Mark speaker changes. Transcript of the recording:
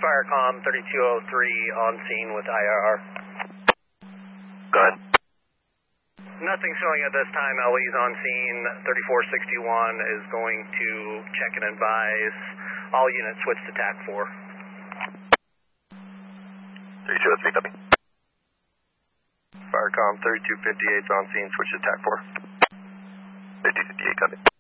Speaker 1: Firecom 3203 on scene with IRR.
Speaker 2: Go ahead.
Speaker 1: Nothing showing at this time. LE's on scene. 3461 is going to check and advise all units switch to TAC 4.
Speaker 2: 3203, copy.
Speaker 3: Firecom 3258 is on scene, switch to TAC 4.
Speaker 2: 3258, copy.